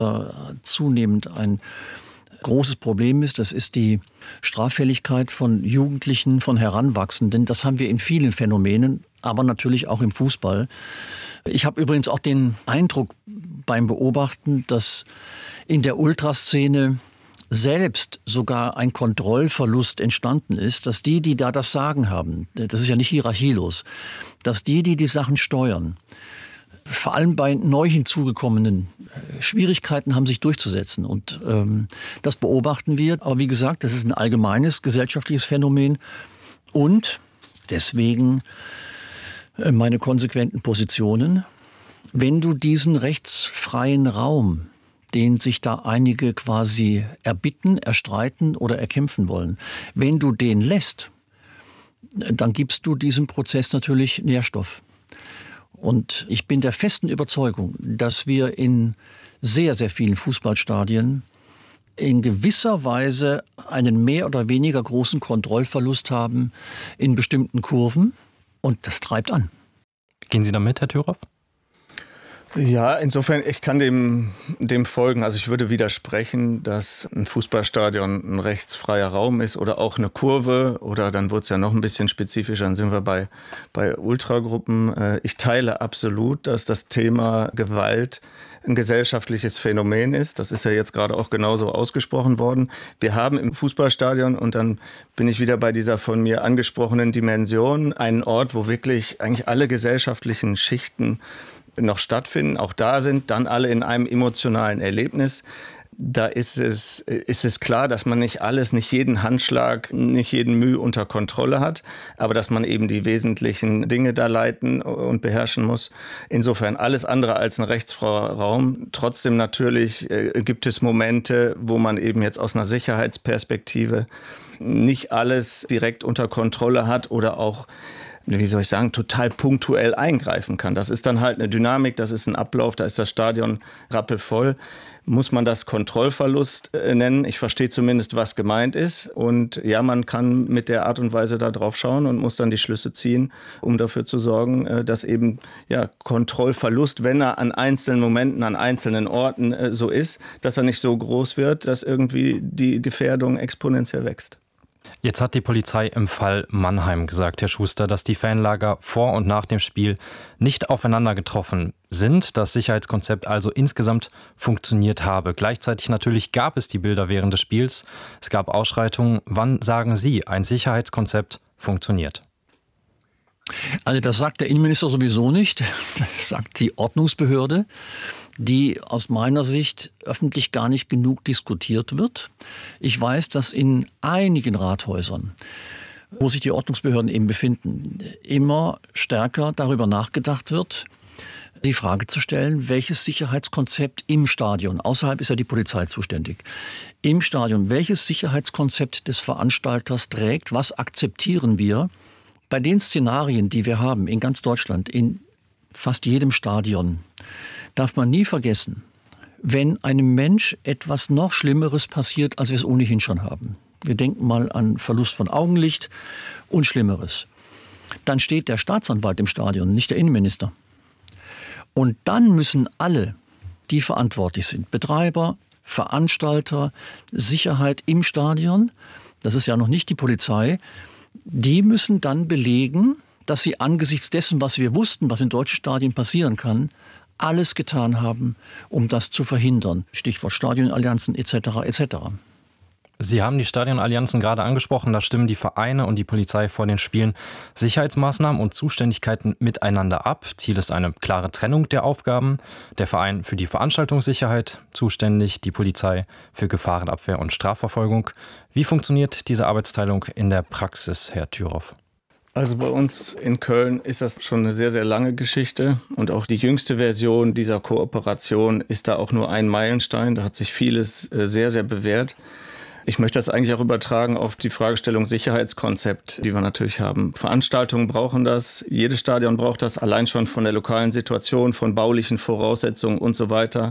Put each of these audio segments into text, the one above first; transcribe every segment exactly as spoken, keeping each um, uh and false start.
äh, zunehmend ein großes Problem ist. Das ist die Straffälligkeit von Jugendlichen, von Heranwachsenden. Das haben wir in vielen Phänomenen, aber natürlich auch im Fußball. Ich habe übrigens auch den Eindruck beim Beobachten, dass in der Ultraszene selbst sogar ein Kontrollverlust entstanden ist, dass die, die da das Sagen haben, das ist ja nicht hierarchielos, dass die, die die Sachen steuern, vor allem bei neu hinzugekommenen Schwierigkeiten haben, sich durchzusetzen. Und ähm, das beobachten wir. Aber wie gesagt, das ist ein allgemeines gesellschaftliches Phänomen. Und deswegen äh, meine konsequenten Positionen. Wenn du diesen rechtsfreien Raum, den sich da einige quasi erbitten, erstreiten oder erkämpfen wollen, wenn du den lässt, dann gibst du diesem Prozess natürlich Nährstoff. Und ich bin der festen Überzeugung, dass wir in sehr, sehr vielen Fußballstadien in gewisser Weise einen mehr oder weniger großen Kontrollverlust haben in bestimmten Kurven. Und das treibt an. Gehen Sie damit, Herr Thüroff? Ja, insofern, ich kann dem, dem folgen. Also ich würde widersprechen, dass ein Fußballstadion ein rechtsfreier Raum ist oder auch eine Kurve oder dann wird es ja noch ein bisschen spezifischer, dann sind wir bei, bei Ultragruppen. Ich teile absolut, dass das Thema Gewalt ein gesellschaftliches Phänomen ist. Das ist ja jetzt gerade auch genauso ausgesprochen worden. Wir haben im Fußballstadion, und dann bin ich wieder bei dieser von mir angesprochenen Dimension, einen Ort, wo wirklich eigentlich alle gesellschaftlichen Schichten noch stattfinden, auch da sind, dann alle in einem emotionalen Erlebnis. Da ist es, ist es klar, dass man nicht alles, nicht jeden Handschlag, nicht jeden Mühe unter Kontrolle hat, aber dass man eben die wesentlichen Dinge da leiten und beherrschen muss. Insofern alles andere als ein rechtsfreier Raum. Trotzdem natürlich äh, gibt es Momente, wo man eben jetzt aus einer Sicherheitsperspektive nicht alles direkt unter Kontrolle hat oder auch, wie soll ich sagen, total punktuell eingreifen kann. Das ist dann halt eine Dynamik, das ist ein Ablauf, da ist das Stadion rappelvoll. Muss man das Kontrollverlust nennen? Ich verstehe zumindest, was gemeint ist. Und ja, man kann mit der Art und Weise da drauf schauen und muss dann die Schlüsse ziehen, um dafür zu sorgen, dass eben ja, Kontrollverlust, wenn er an einzelnen Momenten, an einzelnen Orten äh, so ist, dass er nicht so groß wird, dass irgendwie die Gefährdung exponentiell wächst. Jetzt hat die Polizei im Fall Mannheim gesagt, Herr Schuster, dass die Fanlager vor und nach dem Spiel nicht aufeinander getroffen sind, das Sicherheitskonzept also insgesamt funktioniert habe. Gleichzeitig natürlich gab es die Bilder während des Spiels, es gab Ausschreitungen. Wann sagen Sie, ein Sicherheitskonzept funktioniert? Also das sagt der Innenminister sowieso nicht, das sagt die Ordnungsbehörde, die aus meiner Sicht öffentlich gar nicht genug diskutiert wird. Ich weiß, dass in einigen Rathäusern, wo sich die Ordnungsbehörden eben befinden, immer stärker darüber nachgedacht wird, die Frage zu stellen, welches Sicherheitskonzept im Stadion, außerhalb ist ja die Polizei zuständig, im Stadion, welches Sicherheitskonzept des Veranstalters trägt, was akzeptieren wir bei den Szenarien, die wir haben in ganz Deutschland, in fast jedem Stadion, darf man nie vergessen, wenn einem Mensch etwas noch Schlimmeres passiert, als wir es ohnehin schon haben. Wir denken mal an Verlust von Augenlicht und Schlimmeres. Dann steht der Staatsanwalt im Stadion, nicht der Innenminister. Und dann müssen alle, die verantwortlich sind, Betreiber, Veranstalter, Sicherheit im Stadion, das ist ja noch nicht die Polizei, die müssen dann belegen, dass sie angesichts dessen, was wir wussten, was in deutschen Stadien passieren kann, alles getan haben, um das zu verhindern. Stichwort Stadionallianzen et cetera et cetera. Sie haben die Stadionallianzen gerade angesprochen. Da stimmen die Vereine und die Polizei vor den Spielen Sicherheitsmaßnahmen und Zuständigkeiten miteinander ab. Ziel ist eine klare Trennung der Aufgaben. Der Verein für die Veranstaltungssicherheit zuständig, die Polizei für Gefahrenabwehr und Strafverfolgung. Wie funktioniert diese Arbeitsteilung in der Praxis, Herr Thüroff? Also bei uns in Köln ist das schon eine sehr, sehr lange Geschichte. Und auch die jüngste Version dieser Kooperation ist da auch nur ein Meilenstein. Da hat sich vieles sehr, sehr bewährt. Ich möchte das eigentlich auch übertragen auf die Fragestellung Sicherheitskonzept, die wir natürlich haben. Veranstaltungen brauchen das, jedes Stadion braucht das, allein schon von der lokalen Situation, von baulichen Voraussetzungen und so weiter.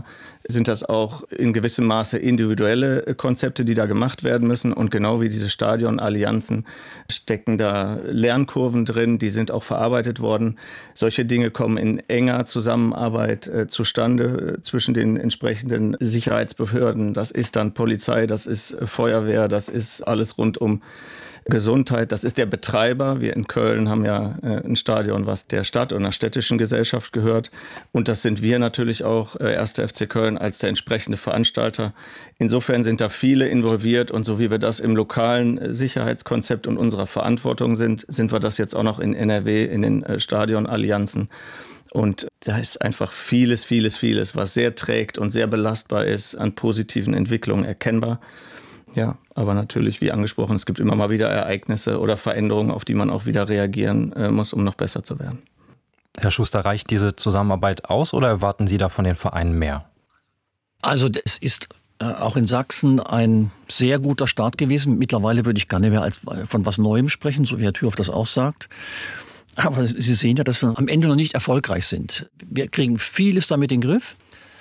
sind das auch in gewissem Maße individuelle Konzepte, die da gemacht werden müssen. Und genau wie diese Stadionallianzen stecken da Lernkurven drin, die sind auch verarbeitet worden. Solche Dinge kommen in enger Zusammenarbeit äh, zustande äh, zwischen den entsprechenden Sicherheitsbehörden. Das ist dann Polizei, das ist Feuerwehr, das ist alles rund um Gesundheit, das ist der Betreiber. Wir in Köln haben ja äh, ein Stadion, was der Stadt und der städtischen Gesellschaft gehört. Und das sind wir natürlich auch, äh, erster F C Köln, als der entsprechende Veranstalter. Insofern sind da viele involviert. Und so wie wir das im lokalen äh, Sicherheitskonzept und unserer Verantwortung sind, sind wir das jetzt auch noch in N R W, in den äh, Stadionallianzen. Und da ist einfach vieles, vieles, vieles, was sehr trägt und sehr belastbar ist, an positiven Entwicklungen erkennbar. Ja, aber natürlich, wie angesprochen, es gibt immer mal wieder Ereignisse oder Veränderungen, auf die man auch wieder reagieren äh, muss, um noch besser zu werden. Herr Schuster, reicht diese Zusammenarbeit aus oder erwarten Sie da von den Vereinen mehr? Also es ist äh, auch in Sachsen ein sehr guter Start gewesen. Mittlerweile würde ich gar nicht mehr als von was Neuem sprechen, so wie Herr Thürhoff das auch sagt. Aber Sie sehen ja, dass wir am Ende noch nicht erfolgreich sind. Wir kriegen vieles damit in den Griff,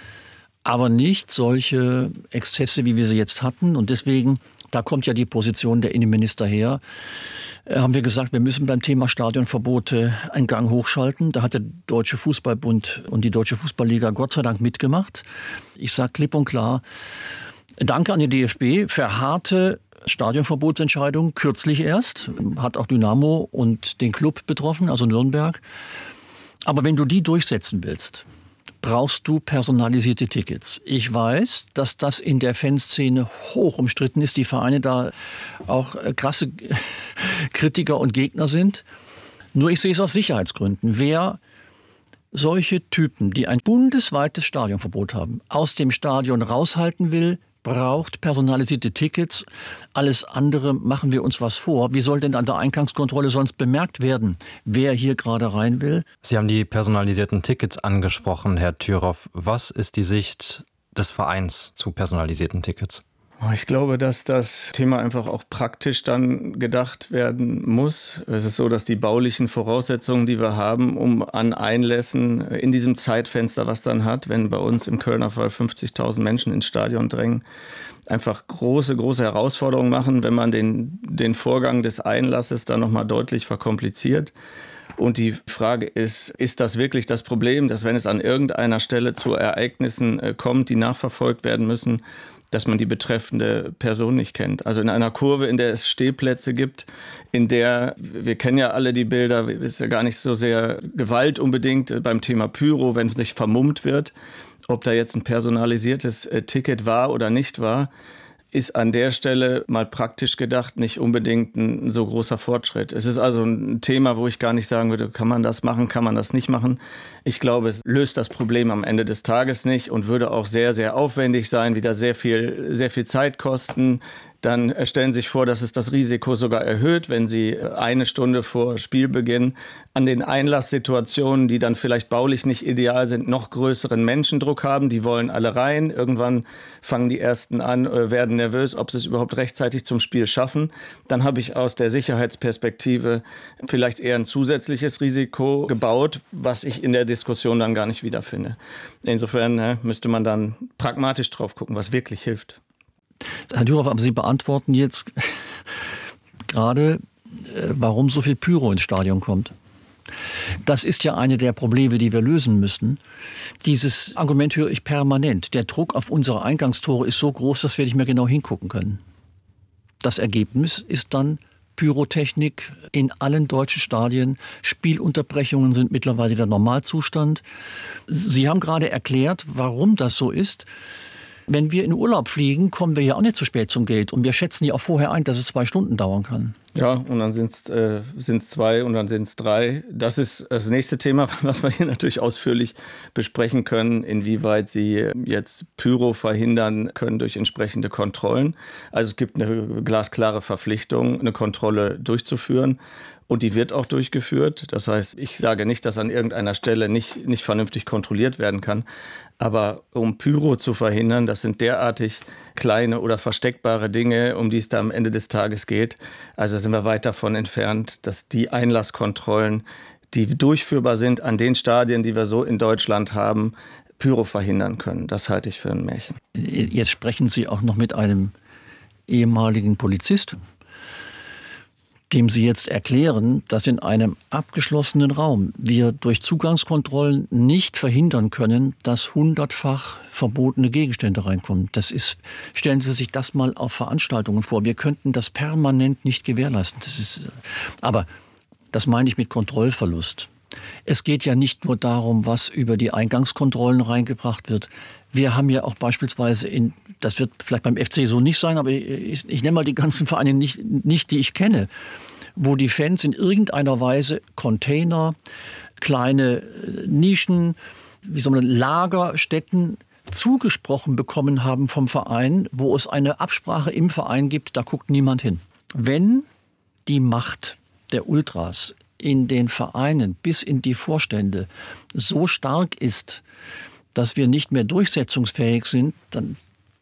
aber nicht solche Exzesse, wie wir sie jetzt hatten. Und deswegen, da kommt ja die Position der Innenminister her, haben wir gesagt, wir müssen beim Thema Stadionverbote einen Gang hochschalten. Da hat der Deutsche Fußballbund und die Deutsche Fußballliga Gott sei Dank mitgemacht. Ich sage klipp und klar, danke an den D F B für harte Stadionverbotsentscheidung, kürzlich erst. Hat auch Dynamo und den Club betroffen, also Nürnberg. Aber wenn du die durchsetzen willst, brauchst du personalisierte Tickets. Ich weiß, dass das in der Fanszene hoch umstritten ist, die Vereine da auch krasse Kritiker und Gegner sind. Nur ich sehe es aus Sicherheitsgründen. Wer solche Typen, die ein bundesweites Stadionverbot haben, aus dem Stadion raushalten will, braucht personalisierte Tickets. Alles andere machen wir uns was vor. Wie soll denn an der Eingangskontrolle sonst bemerkt werden, wer hier gerade rein will? Sie haben die personalisierten Tickets angesprochen, Herr Thürhoff. Was ist die Sicht des Vereins zu personalisierten Tickets? Ich glaube, dass das Thema einfach auch praktisch dann gedacht werden muss. Es ist so, dass die baulichen Voraussetzungen, die wir haben, um an Einlässen in diesem Zeitfenster, was dann hat, wenn bei uns im Kölner Fall fünfzigtausend Menschen ins Stadion drängen, einfach große, große Herausforderungen machen, wenn man den, den Vorgang des Einlasses dann nochmal deutlich verkompliziert. Und die Frage ist, ist das wirklich das Problem, dass wenn es an irgendeiner Stelle zu Ereignissen kommt, die nachverfolgt werden müssen, dass man die betreffende Person nicht kennt. Also in einer Kurve, in der es Stehplätze gibt, in der, wir kennen ja alle die Bilder, ist ja gar nicht so sehr Gewalt unbedingt beim Thema Pyro, wenn es nicht vermummt wird, ob da jetzt ein personalisiertes Ticket war oder nicht war, ist an der Stelle mal praktisch gedacht nicht unbedingt ein so großer Fortschritt. Es ist also ein Thema, wo ich gar nicht sagen würde, kann man das machen, kann man das nicht machen. Ich glaube, es löst das Problem am Ende des Tages nicht und würde auch sehr, sehr aufwendig sein, wieder sehr viel, sehr viel Zeit kosten. Dann stellen Sie sich vor, dass es das Risiko sogar erhöht, wenn Sie eine Stunde vor Spielbeginn an den Einlasssituationen, die dann vielleicht baulich nicht ideal sind, noch größeren Menschendruck haben. Die wollen alle rein. Irgendwann fangen die Ersten an, werden nervös, ob sie es überhaupt rechtzeitig zum Spiel schaffen. Dann habe ich aus der Sicherheitsperspektive vielleicht eher ein zusätzliches Risiko gebaut, was ich in der Diskussion dann gar nicht wiederfinde. Insofern ne, müsste man dann pragmatisch drauf gucken, was wirklich hilft. Herr Thürhoff, aber Sie beantworten jetzt gerade, warum so viel Pyro ins Stadion kommt. Das ist ja eine der Probleme, die wir lösen müssen. Dieses Argument höre ich permanent. Der Druck auf unsere Eingangstore ist so groß, dass wir nicht mehr genau hingucken können. Das Ergebnis ist dann Pyrotechnik in allen deutschen Stadien. Spielunterbrechungen sind mittlerweile der Normalzustand. Sie haben gerade erklärt, warum das so ist. Wenn wir in Urlaub fliegen, kommen wir ja auch nicht zu spät zum Gate. Und wir schätzen ja auch vorher ein, dass es zwei Stunden dauern kann. Ja, und dann sind es äh, sind's zwei und dann sind es drei. Das ist das nächste Thema, was wir hier natürlich ausführlich besprechen können, inwieweit Sie jetzt Pyro verhindern können durch entsprechende Kontrollen. Also es gibt eine glasklare Verpflichtung, eine Kontrolle durchzuführen. Und die wird auch durchgeführt. Das heißt, ich sage nicht, dass an irgendeiner Stelle nicht, nicht vernünftig kontrolliert werden kann. Aber um Pyro zu verhindern, das sind derartig kleine oder versteckbare Dinge, um die es da am Ende des Tages geht. Also sind wir weit davon entfernt, dass die Einlasskontrollen, die durchführbar sind an den Stadien, die wir so in Deutschland haben, Pyro verhindern können. Das halte ich für ein Märchen. Jetzt sprechen Sie auch noch mit einem ehemaligen Polizist, dem Sie jetzt erklären, dass in einem abgeschlossenen Raum wir durch Zugangskontrollen nicht verhindern können, dass hundertfach verbotene Gegenstände reinkommen. Das ist, stellen Sie sich das mal auf Veranstaltungen vor. Wir könnten das permanent nicht gewährleisten. Das ist, aber das meine ich mit Kontrollverlust. Es geht ja nicht nur darum, was über die Eingangskontrollen reingebracht wird. Wir haben ja auch beispielsweise, in, das wird vielleicht beim F C so nicht sein, aber ich, ich nenne mal die ganzen Vereine nicht, nicht, die ich kenne, wo die Fans in irgendeiner Weise Container, kleine Nischen, wie soll man, Lagerstätten zugesprochen bekommen haben vom Verein, wo es eine Absprache im Verein gibt, da guckt niemand hin. Wenn die Macht der Ultras in den Vereinen bis in die Vorstände so stark ist, dass wir nicht mehr durchsetzungsfähig sind, dann,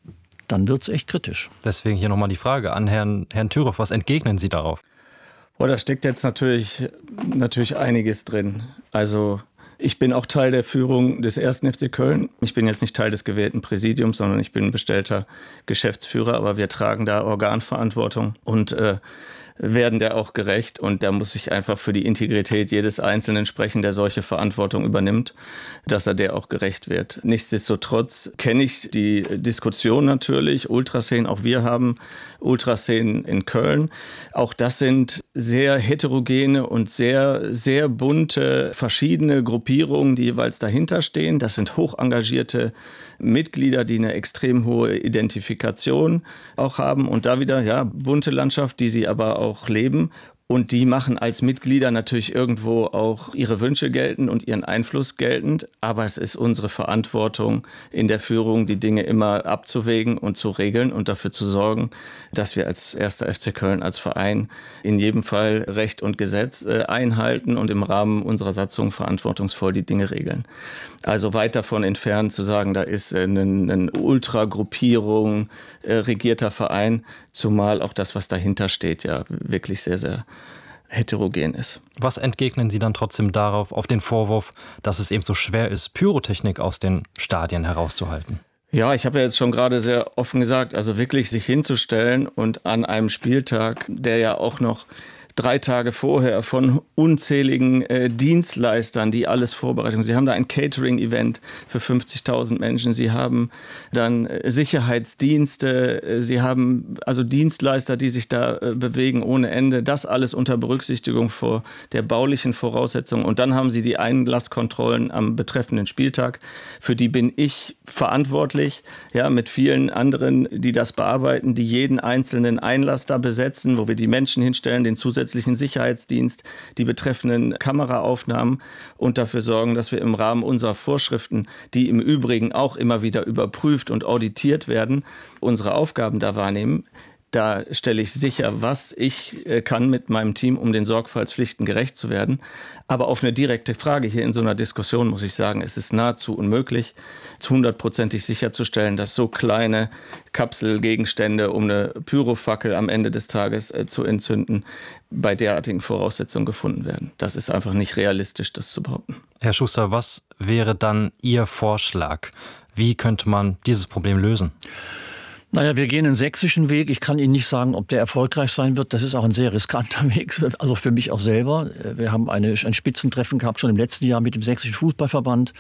dann wird es echt kritisch. Deswegen hier nochmal die Frage an Herrn, Herrn Thüroff. Was entgegnen Sie darauf? Oh, da steckt jetzt natürlich, natürlich einiges drin. Also ich bin auch Teil der Führung des ersten F C Köln. Ich bin jetzt nicht Teil des gewählten Präsidiums, sondern ich bin bestellter Geschäftsführer. Aber wir tragen da Organverantwortung und äh, werden der auch gerecht. Und da muss ich einfach für die Integrität jedes Einzelnen sprechen, der solche Verantwortung übernimmt, dass er der auch gerecht wird. Nichtsdestotrotz kenne ich die Diskussion natürlich. Ultraszenen, auch wir haben Ultraszenen in Köln. Auch das sind sehr heterogene und sehr, sehr bunte, verschiedene Gruppierungen, die jeweils dahinter stehen. Das sind hoch engagierte Mitglieder, die eine extrem hohe Identifikation auch haben. Und da wieder, ja, bunte Landschaft, die sie aber auch leben. Und die machen als Mitglieder natürlich irgendwo auch ihre Wünsche geltend und ihren Einfluss geltend. Aber es ist unsere Verantwortung in der Führung, die Dinge immer abzuwägen und zu regeln und dafür zu sorgen, dass wir als erster F C Köln, als Verein in jedem Fall Recht und Gesetz einhalten und im Rahmen unserer Satzung verantwortungsvoll die Dinge regeln. Also weit davon entfernt zu sagen, da ist eine, eine Ultragruppierung, äh, regierter Verein, zumal auch das, was dahinter steht, ja wirklich sehr, sehr heterogen ist. Was entgegnen Sie dann trotzdem darauf, auf den Vorwurf, dass es eben so schwer ist, Pyrotechnik aus den Stadien herauszuhalten? Ja, ich habe ja jetzt schon gerade sehr offen gesagt, also wirklich sich hinzustellen und an einem Spieltag, der ja auch noch drei Tage vorher von unzähligen äh, Dienstleistern, die alles vorbereiten. Sie haben da ein Catering-Event für fünfzigtausend Menschen. Sie haben dann äh, Sicherheitsdienste. Äh, Sie haben also Dienstleister, die sich da äh, bewegen ohne Ende. Das alles unter Berücksichtigung vor der baulichen Voraussetzungen. Und dann haben Sie die Einlasskontrollen am betreffenden Spieltag. Für die bin ich verantwortlich, ja, mit vielen anderen, die das bearbeiten, die jeden einzelnen Einlass da besetzen, wo wir die Menschen hinstellen, den zusätzlichen Sicherheitsdienst, die betreffenden Kameraaufnahmen und dafür sorgen, dass wir im Rahmen unserer Vorschriften, die im Übrigen auch immer wieder überprüft und auditiert werden, unsere Aufgaben da wahrnehmen. Da stelle ich sicher, was ich kann mit meinem Team, um den Sorgfaltspflichten gerecht zu werden. Aber auf eine direkte Frage hier in so einer Diskussion muss ich sagen, es ist nahezu unmöglich, hundertprozentig sicherzustellen, dass so kleine Kapselgegenstände, um eine Pyrofackel am Ende des Tages äh, zu entzünden, bei derartigen Voraussetzungen gefunden werden. Das ist einfach nicht realistisch, das zu behaupten. Herr Schuster, was wäre dann Ihr Vorschlag? Wie könnte man dieses Problem lösen? Naja, wir gehen einen sächsischen Weg. Ich kann Ihnen nicht sagen, ob der erfolgreich sein wird. Das ist auch ein sehr riskanter Weg, also für mich auch selber. Wir haben eine, ein Spitzentreffen gehabt, schon im letzten Jahr mit dem Sächsischen Fußballverband.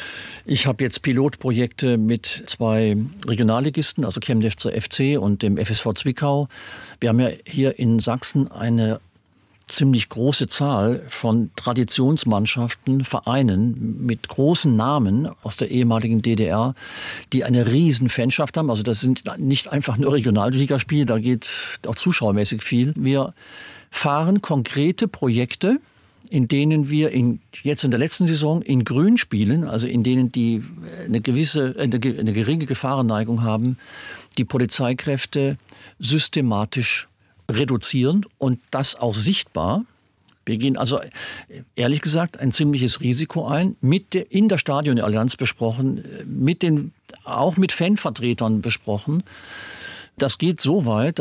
Ich habe jetzt Pilotprojekte mit zwei Regionalligisten, also Chemnitzer F C und dem F S V Zwickau. Wir haben ja hier in Sachsen eine ziemlich große Zahl von Traditionsmannschaften, Vereinen mit großen Namen aus der ehemaligen D D R, die eine riesen Fanschaft haben. Also das sind nicht einfach nur Regionalligaspiele, da geht auch zuschauermäßig viel. Wir fahren konkrete Projekte, in denen wir in, jetzt in der letzten Saison in Grün spielen, also in denen die eine gewisse, eine, eine geringe Gefahrenneigung haben, die Polizeikräfte systematisch reduzieren und das auch sichtbar. Wir gehen also, ehrlich gesagt, ein ziemliches Risiko ein, mit der, in der Stadionallianz besprochen, mit den, auch mit Fanvertretern besprochen. Das geht so weit,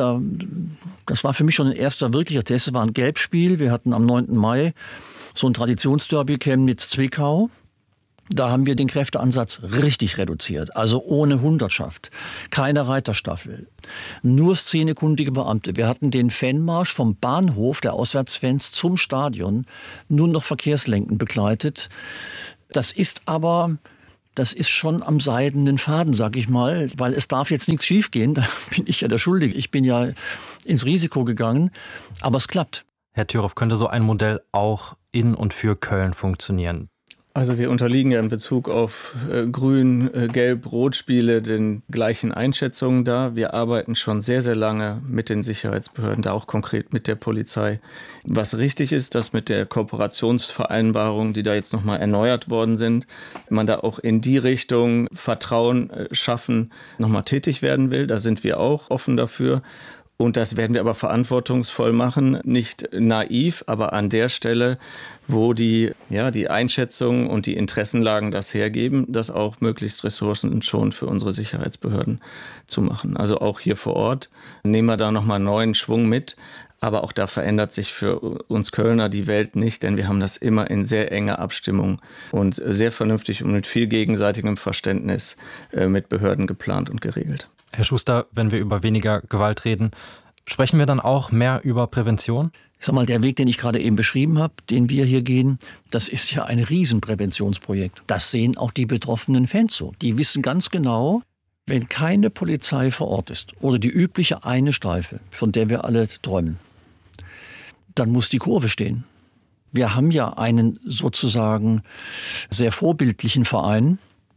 das war für mich schon ein erster wirklicher Test, es war ein Gelbspiel. Wir hatten am neunten Mai so ein Traditionsderby Chemnitz-Zwickau. Da haben wir den Kräfteansatz richtig reduziert. Also ohne Hundertschaft, keine Reiterstaffel, nur szenekundige Beamte. Wir hatten den Fanmarsch vom Bahnhof der Auswärtsfans zum Stadion nur noch verkehrslenkend begleitet. Das ist aber... Das ist schon am seidenen Faden, sag ich mal, weil es darf jetzt nichts schiefgehen. Da bin ich ja der Schuldige. Ich bin ja ins Risiko gegangen, aber es klappt. Herr Thürow, könnte so ein Modell auch in und für Köln funktionieren? Also wir unterliegen ja in Bezug auf äh, Grün-, äh, Gelb-Rot-Spiele den gleichen Einschätzungen da. Wir arbeiten schon sehr, sehr lange mit den Sicherheitsbehörden, da auch konkret mit der Polizei. Was richtig ist, dass mit der Kooperationsvereinbarung, die da jetzt nochmal erneuert worden sind, man da auch in die Richtung Vertrauen äh, schaffen, nochmal tätig werden will. Da sind wir auch offen dafür. Und das werden wir aber verantwortungsvoll machen, nicht naiv, aber an der Stelle, wo die, ja, die Einschätzungen und die Interessenlagen das hergeben, das auch möglichst ressourcenschonend für unsere Sicherheitsbehörden zu machen. Also auch hier vor Ort nehmen wir da nochmal neuen Schwung mit. Aber auch da verändert sich für uns Kölner die Welt nicht, denn wir haben das immer in sehr enger Abstimmung und sehr vernünftig und mit viel gegenseitigem Verständnis mit Behörden geplant und geregelt. Herr Schuster, wenn wir über weniger Gewalt reden, sprechen wir dann auch mehr über Prävention? Ich sag mal, der Weg, den ich gerade eben beschrieben habe, den wir hier gehen, das ist ja ein Riesenpräventionsprojekt. Das sehen auch die betroffenen Fans so. Die wissen ganz genau, wenn keine Polizei vor Ort ist oder die übliche eine Streife, von der wir alle träumen, dann muss die Kurve stehen. Wir haben ja einen sozusagen sehr vorbildlichen Verein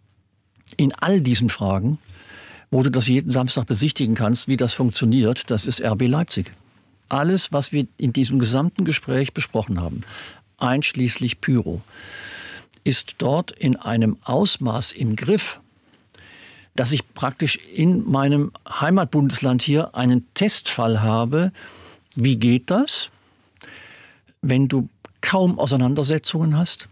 in all diesen Fragen, wo du das jeden Samstag besichtigen kannst, wie das funktioniert. Das ist R B Leipzig. Alles, was wir in diesem gesamten Gespräch besprochen haben, einschließlich Pyro, ist dort in einem Ausmaß im Griff, dass ich praktisch in meinem Heimatbundesland hier einen Testfall habe. Wie geht das, wenn du kaum Auseinandersetzungen hast?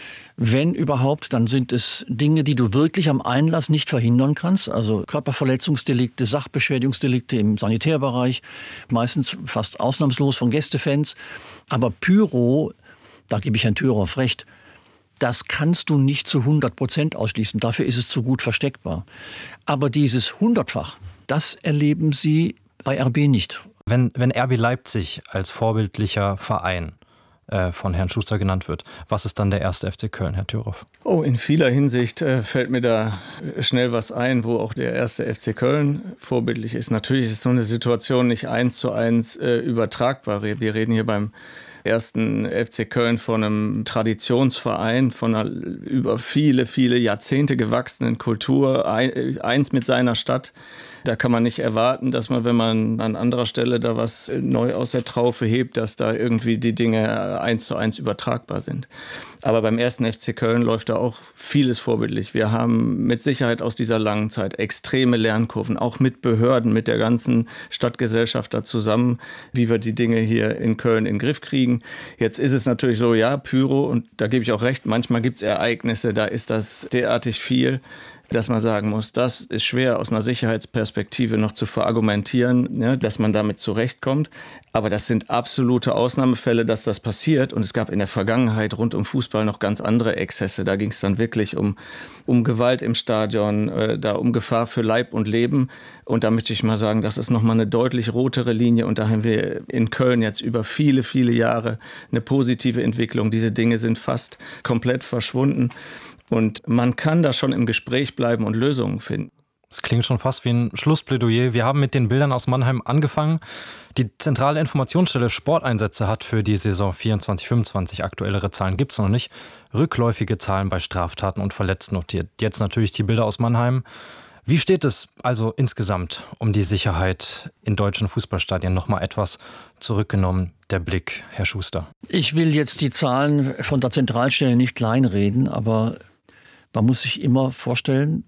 Wenn überhaupt, dann sind es Dinge, die du wirklich am Einlass nicht verhindern kannst. Also Körperverletzungsdelikte, Sachbeschädigungsdelikte im Sanitärbereich, meistens fast ausnahmslos von Gästefans. Aber Pyro, da gebe ich Herrn Thürow recht, das kannst du nicht zu hundert Prozent ausschließen. Dafür ist es zu gut versteckbar. Aber dieses Hundertfach, das erleben Sie bei R B nicht. Wenn, wenn R B Leipzig als vorbildlicher Verein von Herrn Schuster genannt wird. Was ist dann der erste F C Köln, Herr Thürow? Oh, in vieler Hinsicht äh, fällt mir da schnell was ein, wo auch der erste F C Köln vorbildlich ist. Natürlich ist so eine Situation nicht eins zu eins äh, übertragbar. Wir reden hier beim ersten F C Köln von einem Traditionsverein, von einer über viele, viele Jahrzehnte gewachsenen Kultur, ein, eins mit seiner Stadt. Da kann man nicht erwarten, dass man, wenn man an anderer Stelle da was neu aus der Traufe hebt, dass da irgendwie die Dinge eins zu eins übertragbar sind. Aber beim ersten F C Köln läuft da auch vieles vorbildlich. Wir haben mit Sicherheit aus dieser langen Zeit extreme Lernkurven, auch mit Behörden, mit der ganzen Stadtgesellschaft da zusammen, wie wir die Dinge hier in Köln in den Griff kriegen. Jetzt ist es natürlich so, ja, Pyro, und da gebe ich auch recht, manchmal gibt es Ereignisse, da ist das derartig viel, dass man sagen muss, das ist schwer aus einer Sicherheitsperspektive noch zu verargumentieren, ja, dass man damit zurechtkommt. Aber das sind absolute Ausnahmefälle, dass das passiert. Und es gab in der Vergangenheit rund um Fußball noch ganz andere Exzesse. Da ging es dann wirklich um, um Gewalt im Stadion, äh, da um Gefahr für Leib und Leben. Und da möchte ich mal sagen, das ist nochmal eine deutlich rotere Linie. Und da haben wir in Köln jetzt über viele, viele Jahre eine positive Entwicklung. Diese Dinge sind fast komplett verschwunden. Und man kann da schon im Gespräch bleiben und Lösungen finden. Das klingt schon fast wie ein Schlussplädoyer. Wir haben mit den Bildern aus Mannheim angefangen. Die zentrale Informationsstelle Sporteinsätze hat für die Saison vierundzwanzig fünfundzwanzig, aktuellere Zahlen gibt es noch nicht, rückläufige Zahlen bei Straftaten und Verletzten notiert. Jetzt natürlich die Bilder aus Mannheim. Wie steht es also insgesamt um die Sicherheit in deutschen Fußballstadien? Nochmal etwas zurückgenommen, der Blick, Herr Schuster. Ich will jetzt die Zahlen von der Zentralstelle nicht kleinreden, aber man muss sich immer vorstellen,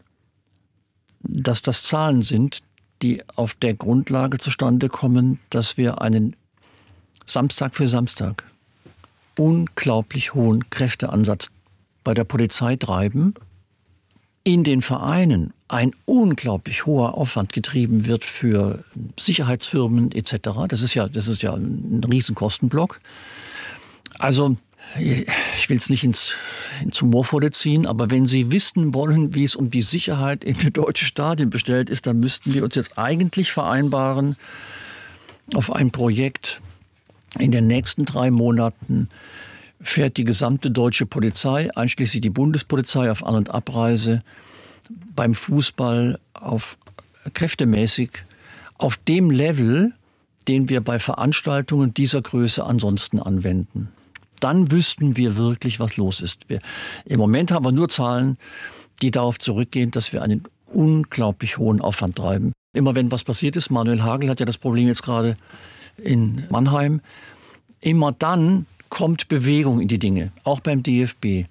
dass das Zahlen sind, die auf der Grundlage zustande kommen, dass wir einen Samstag für Samstag unglaublich hohen Kräfteansatz bei der Polizei treiben, in den Vereinen ein unglaublich hoher Aufwand getrieben wird für Sicherheitsfirmen et cetera. Das ist ja, das ist ja ein Riesenkostenblock. Also Ich will es nicht ins, ins Humorvolle ziehen, aber wenn Sie wissen wollen, wie es um die Sicherheit in den deutschen Stadien bestellt ist, dann müssten wir uns jetzt eigentlich vereinbaren auf ein Projekt. In den nächsten drei Monaten fährt die gesamte deutsche Polizei, einschließlich die Bundespolizei, auf An- und Abreise beim Fußball auf kräftemäßig auf dem Level, den wir bei Veranstaltungen dieser Größe ansonsten anwenden. Dann wüssten wir wirklich, was los ist. Wir, im Moment haben wir nur Zahlen, die darauf zurückgehen, dass wir einen unglaublich hohen Aufwand treiben. Immer wenn was passiert ist, Manuel Hagel hat ja das Problem jetzt gerade in Mannheim, immer dann kommt Bewegung in die Dinge, auch beim D F B.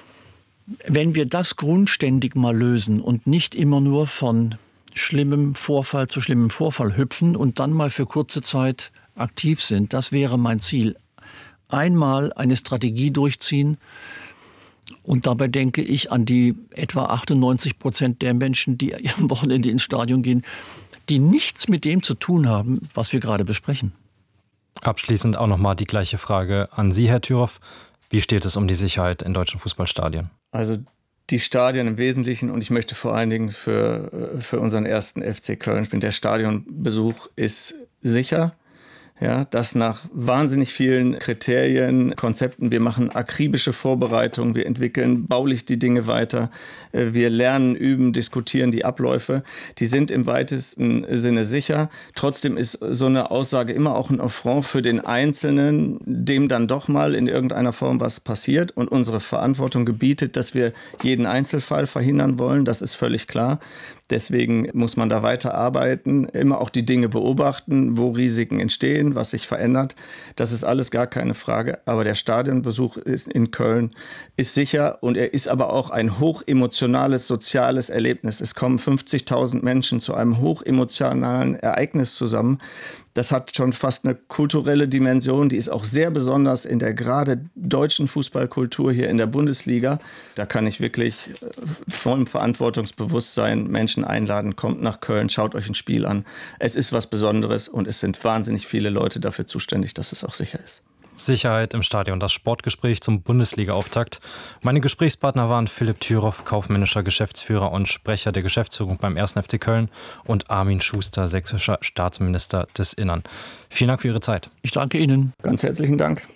Wenn wir das grundständig mal lösen und nicht immer nur von schlimmem Vorfall zu schlimmem Vorfall hüpfen und dann mal für kurze Zeit aktiv sind, das wäre mein Ziel. Einmal eine Strategie durchziehen und dabei denke ich an die etwa achtundneunzig Prozent der Menschen, die am Wochenende ins Stadion gehen, die nichts mit dem zu tun haben, was wir gerade besprechen. Abschließend auch nochmal die gleiche Frage an Sie, Herr Thüroff. Wie steht es um die Sicherheit in deutschen Fußballstadien? Also die Stadien im Wesentlichen, und ich möchte vor allen Dingen für, für unseren ersten F C Köln spielen, der Stadionbesuch ist sicher. Ja, das nach wahnsinnig vielen Kriterien, Konzepten. Wir machen akribische Vorbereitungen, wir entwickeln baulich die Dinge weiter, wir lernen, üben, diskutieren die Abläufe. Die sind im weitesten Sinne sicher. Trotzdem ist so eine Aussage immer auch ein Affront für den Einzelnen, dem dann doch mal in irgendeiner Form was passiert. Und unsere Verantwortung gebietet, dass wir jeden Einzelfall verhindern wollen. Das ist völlig klar. Deswegen muss man da weiter arbeiten, immer auch die Dinge beobachten, wo Risiken entstehen, was sich verändert. Das ist alles gar keine Frage. Aber der Stadionbesuch ist in Köln ist sicher und er ist aber auch ein hochemotionales, soziales Erlebnis. Es kommen fünfzigtausend Menschen zu einem hochemotionalen Ereignis zusammen. Das hat schon fast eine kulturelle Dimension, die ist auch sehr besonders in der gerade deutschen Fußballkultur hier in der Bundesliga. Da kann ich wirklich vollem Verantwortungsbewusstsein Menschen einladen, kommt nach Köln, schaut euch ein Spiel an. Es ist was Besonderes und es sind wahnsinnig viele Leute dafür zuständig, dass es auch sicher ist. Sicherheit im Stadion, das Sportgespräch zum Bundesliga-Auftakt. Meine Gesprächspartner waren Philipp Thüroff, kaufmännischer Geschäftsführer und Sprecher der Geschäftsführung beim ersten F C Köln und Armin Schuster, sächsischer Staatsminister des Innern. Vielen Dank für Ihre Zeit. Ich danke Ihnen. Ganz herzlichen Dank.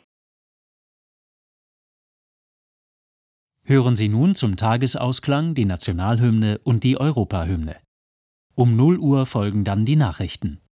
Hören Sie nun zum Tagesausklang die Nationalhymne und die Europahymne. Um null Uhr folgen dann die Nachrichten.